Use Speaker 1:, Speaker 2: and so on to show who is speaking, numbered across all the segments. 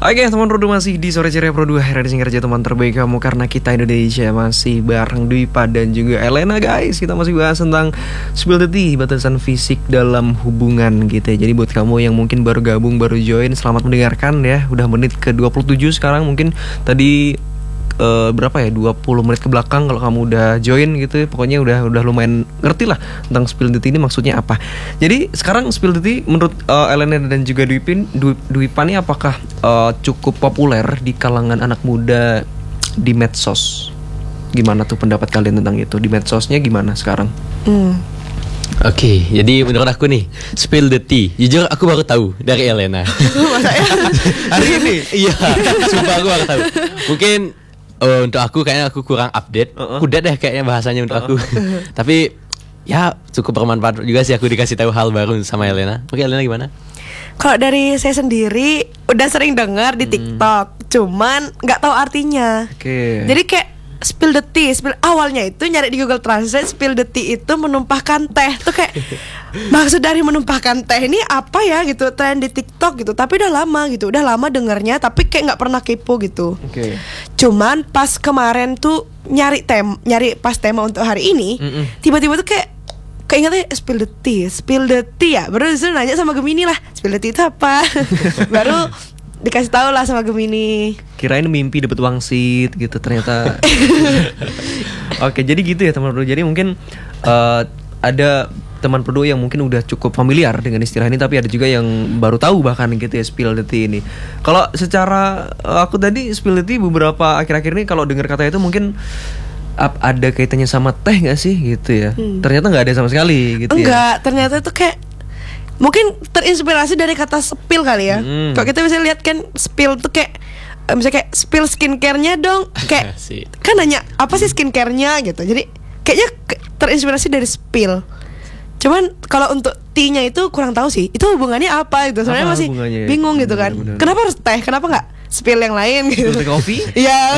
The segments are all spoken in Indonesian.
Speaker 1: Oke teman Pro 2 masih di Sore Ceria Pro 2. Hari ini kerja teman terbaik kamu karena kita Indonesia. Masih bareng Dwipa dan juga Elena guys. Kita masih bahas tentang spill the tea, batasan fisik dalam hubungan gitu ya. Jadi buat kamu yang mungkin baru gabung, baru join, selamat mendengarkan ya. Udah menit ke 27 sekarang. Mungkin tadi berapa ya, 20 menit ke belakang kalau kamu udah join gitu ya. Pokoknya udah lumayan ngerti lah tentang spill the tea ini maksudnya apa. Jadi sekarang spill the tea menurut Elena dan juga Dwipa nih apakah cukup populer di kalangan anak muda di medsos? Gimana tuh pendapat kalian tentang itu? Di medsosnya gimana sekarang?
Speaker 2: Oke, jadi menurut aku nih spill the tea, jujur aku baru tahu dari Elena.
Speaker 1: Hari ini?
Speaker 2: Iya, sumpah aku baru tahu. Mungkin untuk aku kayaknya aku kurang update. Kudet deh kayaknya bahasanya untuk aku. Tapi ya cukup bermanfaat juga sih aku dikasih tahu hal baru sama Elena. Oke, Elena gimana?
Speaker 3: Kalau dari saya sendiri udah sering dengar di TikTok, cuman nggak tahu artinya. Jadi kayak spill the tea, awalnya itu nyari di Google Translate, spill the tea itu menumpahkan teh. Tuh kayak maksud dari menumpahkan teh ini apa ya gitu, tren di TikTok gitu. Tapi udah lama dengarnya, tapi kayak nggak pernah kepo gitu. Cuman pas kemarin tuh nyari pas tema untuk hari ini, tiba-tiba tuh kayak keingetnya spill the tea ya. Baru disuruh nanya sama Gemini lah, spill the tea itu apa? Baru dikasih tahu lah sama Gemini.
Speaker 1: Kirain mimpi dapat wangsit gitu ternyata. Oke, jadi gitu ya teman Pro. Jadi mungkin ada teman Pro yang mungkin udah cukup familiar dengan istilah ini, tapi ada juga yang baru tahu bahkan gitu ya spill the tea ini. Kalau secara aku tadi spill the tea beberapa akhir-akhir ini kalau dengar kata itu mungkin ada kaitannya sama teh nggak sih gitu ya? Ternyata nggak ada sama sekali gitu.
Speaker 3: Enggak, ternyata itu kayak mungkin terinspirasi dari kata spill kali ya. Kalau kita bisa lihat kan spill tuh kayak misalnya kayak spill skincare-nya dong. Kayak kan nanya apa sih skincare-nya gitu. Jadi kayaknya terinspirasi dari spill. Cuman kalau untuk tea-nya itu kurang tahu sih. Itu hubungannya apa gitu. Soalnya masih bingung gitu kan.
Speaker 1: Bener.
Speaker 3: Kenapa harus teh? Kenapa nggak spill yang lain gitu?
Speaker 1: Spill kopi?
Speaker 3: Iya,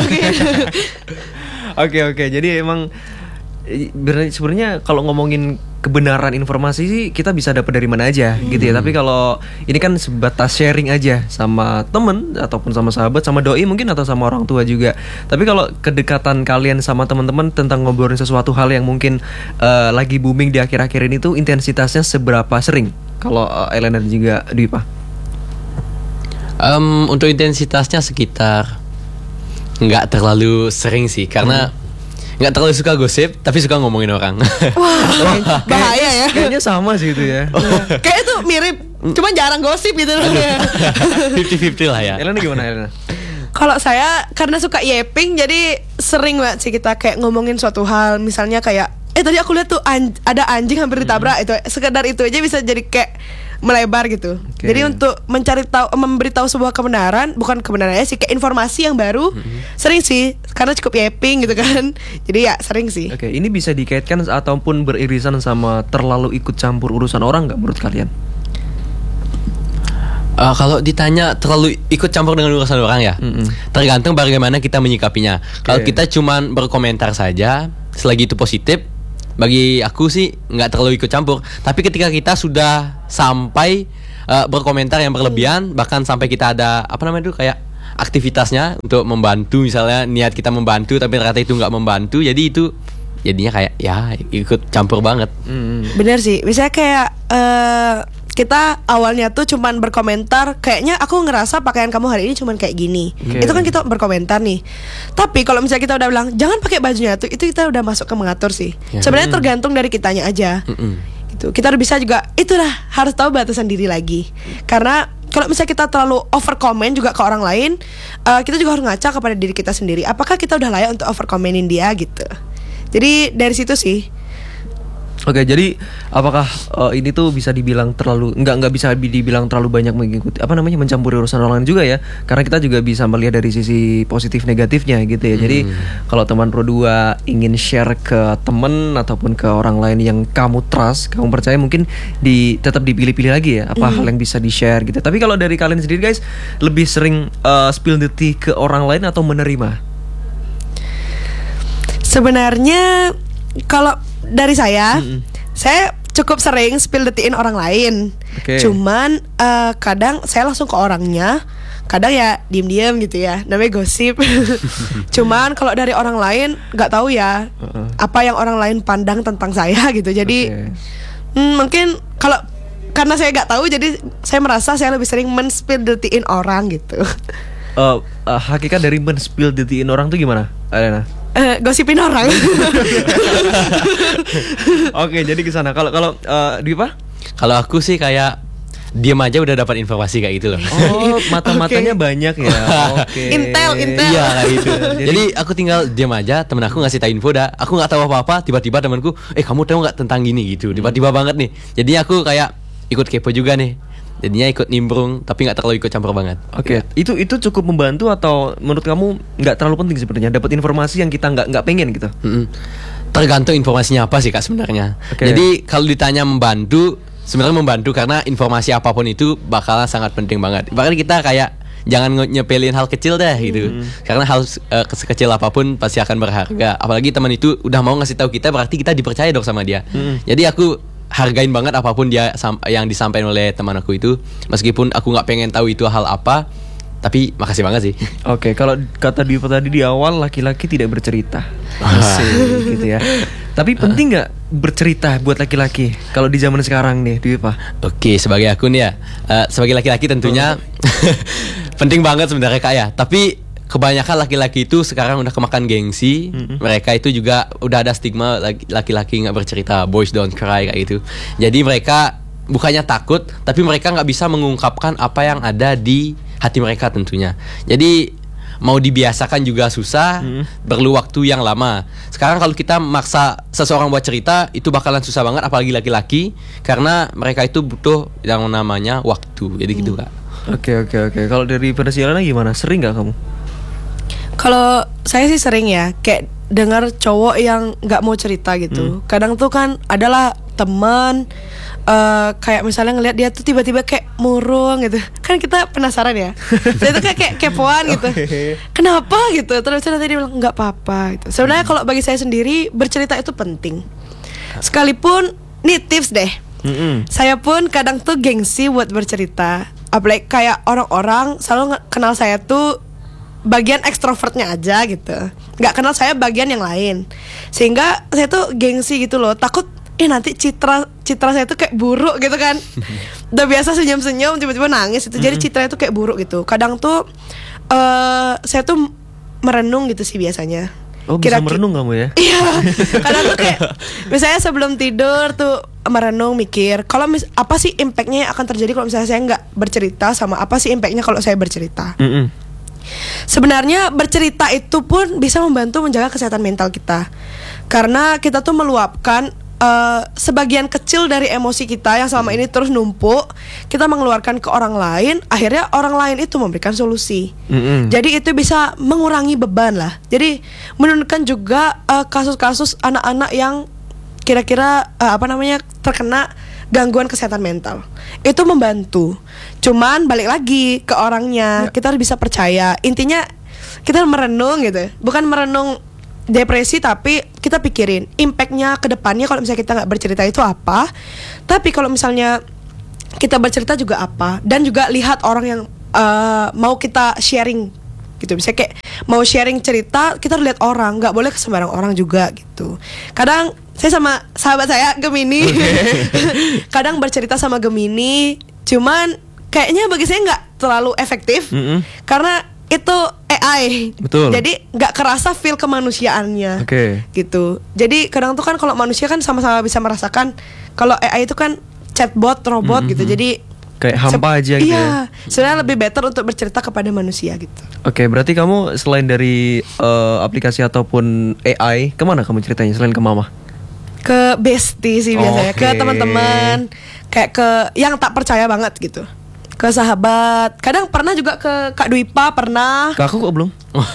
Speaker 3: oke.
Speaker 1: Oke. Jadi emang sebenarnya kalau ngomongin kebenaran informasi sih kita bisa dapat dari mana aja gitu ya. Tapi kalau ini kan sebatas sharing aja sama temen ataupun sama sahabat, sama doi mungkin atau sama orang tua juga. Tapi kalau kedekatan kalian sama teman-teman tentang ngobrolin sesuatu hal yang mungkin lagi booming di akhir-akhir ini tuh intensitasnya seberapa sering? Kalau Elena dan juga Dwipa?
Speaker 2: Untuk intensitasnya sekitar nggak terlalu sering sih, karena nggak terlalu suka gosip, tapi suka ngomongin orang.
Speaker 3: Wah, bahaya ya.
Speaker 1: Kayaknya sama sih itu ya.
Speaker 3: Kayak itu mirip, cuma jarang gosip gitu loh.
Speaker 2: 50-50 lah ya.
Speaker 1: Elena gimana Elena?
Speaker 3: Kalau saya karena suka yeping, jadi sering banget sih kita kayak ngomongin suatu hal. Misalnya kayak tadi aku lihat tuh ada anjing hampir ditabrak. Itu sekedar itu aja bisa jadi kayak melebar gitu. Jadi untuk memberitahu sebuah kebenaran, bukan kebenarannya sih, kayak informasi yang baru, sering sih karena cukup yeping gitu kan. Jadi ya sering sih.
Speaker 1: Oke, ini bisa dikaitkan ataupun beririsan sama terlalu ikut campur urusan orang nggak menurut kalian?
Speaker 2: Kalau ditanya terlalu ikut campur dengan urusan orang ya, tergantung bagaimana kita menyikapinya. Kalau kita cuman berkomentar saja, selagi itu positif, bagi aku sih nggak terlalu ikut campur. Tapi ketika kita sudah sampai berkomentar yang berlebihan, bahkan sampai kita ada kayak aktivitasnya untuk membantu, misalnya niat kita membantu tapi ternyata itu nggak membantu, jadi itu jadinya kayak ya ikut campur banget.
Speaker 3: Bener sih, misalnya kayak kita awalnya tuh cuman berkomentar, kayaknya aku ngerasa pakaian kamu hari ini cuman kayak gini. Itu kan kita berkomentar nih. Tapi kalau misalnya kita udah bilang jangan pakai bajunya tuh, itu kita udah masuk ke mengatur sih. Sebenarnya tergantung dari kitanya aja. Gitu. Kita bisa juga itulah harus tahu batasan diri lagi. Karena kalau misalnya kita terlalu over comment juga ke orang lain, kita juga harus ngaca kepada diri kita sendiri. Apakah kita udah layak untuk over commentin dia gitu. Jadi dari situ sih.
Speaker 1: Oke, jadi apakah ini tuh bisa dibilang terlalu nggak bisa dibilang terlalu banyak mengikuti mencampuri urusan orang lain juga ya? Karena kita juga bisa melihat dari sisi positif negatifnya gitu ya. Jadi kalau teman Pro 2 ingin share ke temen ataupun ke orang lain yang kamu trust, kamu percaya, mungkin tetap dipilih-pilih lagi ya apa hal yang bisa di-share gitu. Tapi kalau dari kalian sendiri guys, lebih sering spill the tea ke orang lain atau menerima?
Speaker 3: Sebenarnya kalau dari saya cukup sering spill the tea-in orang lain. Cuman kadang saya langsung ke orangnya, kadang ya diem-diem gitu ya, namanya gosip. Cuman kalau dari orang lain nggak tahu ya apa yang orang lain pandang tentang saya gitu. Jadi mungkin kalau karena saya nggak tahu, jadi saya merasa saya lebih sering men-spill dirty-in orang gitu.
Speaker 1: Hakikat dari men-spill dirty-in orang tuh gimana, Alena?
Speaker 3: Gosipin orang.
Speaker 1: Oke, jadi kesana. Kalau Dwipa?
Speaker 2: Kalau aku sih kayak diam aja udah dapat informasi kayak gitu loh.
Speaker 1: Oh, mata-matanya banyak ya. Oke.
Speaker 3: Intel.
Speaker 2: Iya kayak gitu. Jadi aku tinggal diam aja, temen aku ngasih tahu info dah. Aku nggak tahu apa-apa, tiba-tiba temanku, kamu tahu nggak tentang gini gitu. Tiba-tiba banget nih. Jadi aku kayak ikut kepo juga nih. Jadinya ikut nimbrung, tapi nggak terlalu ikut campur banget.
Speaker 1: Oke. Itu cukup membantu atau menurut kamu nggak terlalu penting sebenarnya dapat informasi yang kita nggak pengen gitu?
Speaker 2: Tergantung informasinya apa sih Kak sebenarnya. Jadi kalau ditanya membantu, sebenarnya membantu karena informasi apapun itu bakalan sangat penting banget. Bahkan kita kayak jangan nyepelin hal kecil deh gitu. Karena hal sekecil apapun pasti akan berharga. Apalagi teman itu udah mau ngasih tahu kita, berarti kita dipercaya dong sama dia. Jadi aku hargain banget apapun yang disampaikan oleh teman aku itu, meskipun aku nggak pengen tahu itu hal apa, tapi makasih banget sih.
Speaker 1: Oke, kalau kata Dwipa tadi di awal, laki-laki tidak bercerita. Asik gitu ya. Tapi penting nggak bercerita buat laki-laki kalau di zaman sekarang nih, Dwipa?
Speaker 2: Oke, sebagai aku nih ya, sebagai laki-laki tentunya penting banget sebenarnya Kak ya. Tapi kebanyakan laki-laki itu sekarang udah kemakan gengsi. Mereka itu juga udah ada stigma laki-laki nggak bercerita, boys don't cry kayak gitu. Jadi mereka bukannya takut, tapi mereka nggak bisa mengungkapkan apa yang ada di hati mereka tentunya. Jadi mau dibiasakan juga susah, perlu waktu yang lama. Sekarang kalau kita maksa seseorang buat cerita, itu bakalan susah banget, apalagi laki-laki, karena mereka itu butuh yang namanya waktu. Jadi gitu Kak.
Speaker 1: Oke. Kalau dari versi Alena gimana? Sering nggak kamu?
Speaker 3: Kalau saya sih sering ya, kayak dengar cowok yang nggak mau cerita gitu. Kadang tuh kan adalah teman, kayak misalnya ngelihat dia tuh tiba-tiba kayak murung gitu. Kan kita penasaran ya. Saya tuh kayak kepoan gitu. Kenapa gitu? Terus nanti dia bilang nggak apa-apa gitu. Sebenarnya kalau bagi saya sendiri bercerita itu penting. Sekalipun nih tips deh. Saya pun kadang tuh gengsi buat bercerita. Apalagi kayak orang-orang selalu kenal saya tuh bagian ekstrovertnya aja gitu, nggak kenal saya bagian yang lain, sehingga saya tuh gengsi gitu loh, takut nanti citra saya tuh kayak buruk gitu kan. Udah biasa senyum-senyum tiba-tiba nangis itu, jadi citranya tuh kayak buruk gitu. Kadang tuh saya tuh merenung gitu sih biasanya.
Speaker 1: Oh, bisa merenung kamu ya?
Speaker 3: Iya. Kadang tuh kayak misalnya sebelum tidur tuh merenung, mikir kalau apa sih impactnya yang akan terjadi kalau misalnya saya nggak bercerita, sama apa sih impactnya kalau saya bercerita. Sebenarnya bercerita itu pun bisa membantu menjaga kesehatan mental kita, karena kita tuh meluapkan sebagian kecil dari emosi kita yang selama ini terus numpuk, kita mengeluarkan ke orang lain, akhirnya orang lain itu memberikan solusi. Jadi itu bisa mengurangi beban lah. Jadi menurunkan juga kasus-kasus anak-anak yang kira-kira terkena gangguan kesehatan mental. Itu membantu. Cuman balik lagi ke orangnya, kita harus bisa percaya. Intinya kita merenung gitu, bukan merenung depresi, tapi kita pikirin impactnya ke depannya kalau misalnya kita nggak bercerita itu apa. Tapi kalau misalnya kita bercerita juga apa, dan juga lihat orang yang mau kita sharing gitu. Misalnya kayak mau sharing cerita, kita harus lihat orang, nggak boleh ke sembarang orang juga gitu. Kadang saya sama sahabat saya Gemini, kadang bercerita sama Gemini, cuman kayaknya bagi saya nggak terlalu efektif, karena itu AI.
Speaker 1: Betul.
Speaker 3: Jadi nggak kerasa feel kemanusiaannya, gitu. Jadi kadang tuh kan kalau manusia kan sama-sama bisa merasakan, kalau AI itu kan chatbot, robot gitu. Jadi
Speaker 1: kayak hampa aja gitu ya.
Speaker 3: Sebenarnya lebih better untuk bercerita kepada manusia gitu.
Speaker 1: Oke, berarti kamu selain dari aplikasi ataupun AI, kemana kamu ceritanya selain ke mama?
Speaker 3: Ke bestie sih biasanya, ke teman-teman, kayak ke yang tak percaya banget gitu, ke sahabat. Kadang pernah juga ke Kak Dwipa, pernah.
Speaker 1: Ke aku kok belum?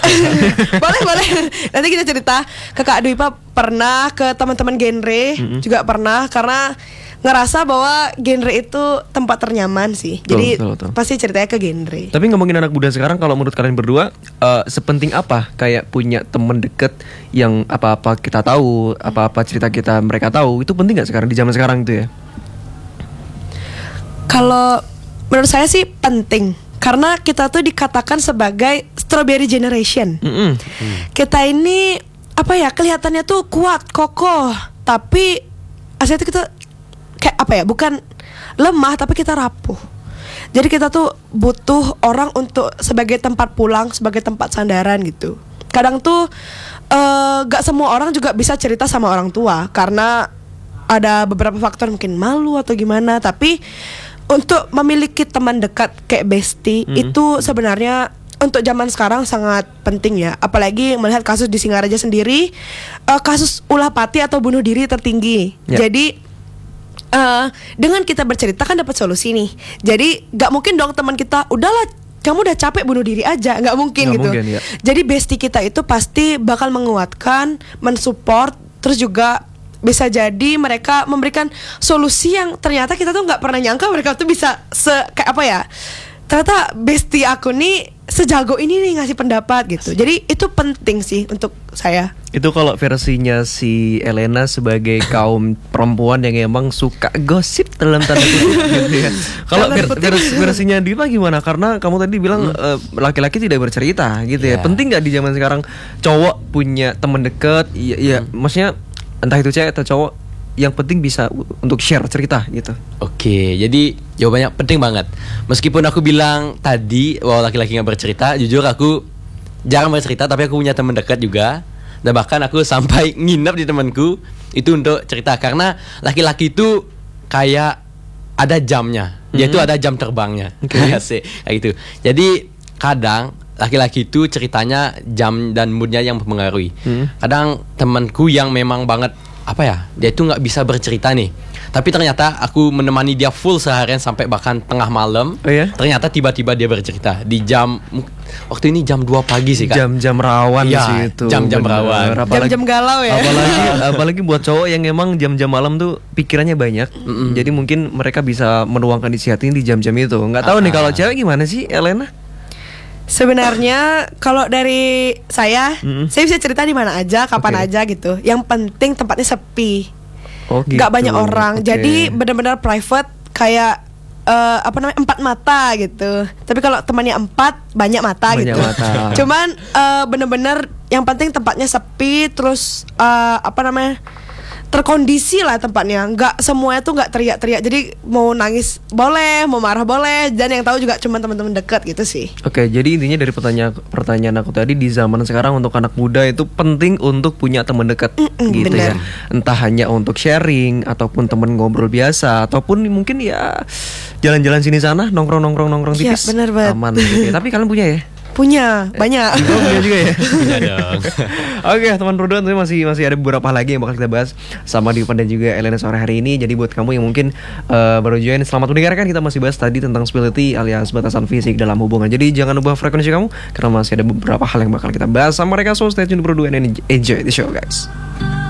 Speaker 3: boleh nanti kita cerita. Ke Kak Dwipa pernah, ke teman-teman genre juga pernah, karena ngerasa bahwa genre itu tempat ternyaman sih. Jadi betul. Pasti ceritanya ke genre.
Speaker 1: Tapi ngomongin anak muda sekarang, kalau menurut kalian berdua sepenting apa kayak punya temen deket yang apa-apa kita tahu, apa-apa cerita kita mereka tahu, itu penting gak sekarang di zaman sekarang itu ya?
Speaker 3: Kalau menurut saya sih penting, Karena kita tuh dikatakan sebagai strawberry generation. Kita ini apa ya, kelihatannya tuh kuat, kokoh, tapi aslinya tuh kita kayak apa ya, bukan lemah tapi kita rapuh. Jadi kita tuh butuh orang untuk sebagai tempat pulang, sebagai tempat sandaran gitu. Kadang tuh gak semua orang juga bisa cerita sama orang tua karena ada beberapa faktor, mungkin malu atau gimana. Tapi untuk memiliki teman dekat kayak bestie itu sebenarnya untuk zaman sekarang sangat penting ya. Apalagi melihat kasus di Singaraja sendiri, kasus ulah pati atau bunuh diri tertinggi. Jadi dengan kita bercerita kan dapat solusi nih. Jadi gak mungkin dong teman kita, udahlah kamu udah capek bunuh diri aja, gak mungkin gitu. Ya. Jadi bestie kita itu pasti bakal menguatkan, mensupport, terus juga bisa jadi mereka memberikan solusi yang ternyata kita tuh gak pernah nyangka mereka tuh bisa kayak apa ya, ternyata bestie aku nih sejago ini nih ngasih pendapat gitu. Jadi itu penting sih untuk saya.
Speaker 1: Itu kalau versinya si Elena sebagai kaum perempuan yang emang suka gosip dalam tanda kutip gitu ya. Kalau versinya Dipa gimana? Karena kamu tadi bilang laki-laki tidak bercerita gitu ya. Penting gak di zaman sekarang cowok punya teman dekat? Iya, maksudnya entah itu cewek atau cowok, yang penting bisa untuk share cerita gitu.
Speaker 2: Oke, jadi jawabannya penting banget. Meskipun aku bilang tadi bahwa laki-laki gak bercerita, jujur aku jarang bercerita, tapi aku punya teman dekat juga. Dan bahkan aku sampai nginep di temanku itu untuk cerita. Karena laki-laki itu kayak ada jamnya, yaitu ada jam terbangnya. Kayak gitu. Jadi kadang laki-laki itu ceritanya jam dan moodnya yang mempengaruhi. Kadang temanku yang memang banget apa ya, dia itu nggak bisa bercerita nih, tapi ternyata aku menemani dia full seharian sampai bahkan tengah malam. Ternyata tiba-tiba dia bercerita di jam, waktu ini jam 2 pagi sih Kak.
Speaker 1: Jam-jam rawan sih itu.
Speaker 2: Jam-jam rawan.
Speaker 3: Jam-jam galau ya.
Speaker 1: Apalagi buat cowok yang emang jam-jam malam tuh pikirannya banyak. Jadi mungkin mereka bisa menuangkan isi hatinya di jam-jam itu. Nggak tahu nih kalau cewek gimana sih, Elena?
Speaker 3: Sebenarnya kalau dari saya bisa cerita di mana aja, kapan aja gitu. Yang penting tempatnya sepi, nggak banyak orang. Jadi benar-benar private, kayak apa namanya, 4 mata gitu. Tapi kalau temannya 4 banyak mata gitu. Cuman benar-benar yang penting tempatnya sepi, terus apa namanya, terkondisi lah tempatnya. Nggak semuanya tuh nggak teriak-teriak. Jadi mau nangis boleh, mau marah boleh, dan yang tahu juga cuma teman-teman dekat gitu sih.
Speaker 1: Oke, jadi intinya dari pertanyaan aku tadi, di zaman sekarang untuk anak muda itu penting untuk punya teman dekat gitu bener. Ya. Entah hanya untuk sharing ataupun teman ngobrol biasa, ataupun mungkin ya jalan-jalan sini sana, nongkrong tipis.
Speaker 3: Iya, bener banget.
Speaker 1: Aman gitu ya. Tapi kalian punya ya?
Speaker 3: Punya, banyak.
Speaker 1: Punya juga ya?
Speaker 2: Punya dong.
Speaker 1: Oke, teman Rudo, masih ada beberapa lagi yang bakal kita bahas sama Dipa dan juga Elena sore hari ini. Jadi buat kamu yang mungkin baru join, selamat mendengarkan. Kita masih bahas tadi tentang spirituality alias batasan fisik dalam hubungan. Jadi jangan ubah frekuensi kamu, karena masih ada beberapa hal yang bakal kita bahas sama mereka. So stay tune Bro 2 and enjoy the show guys.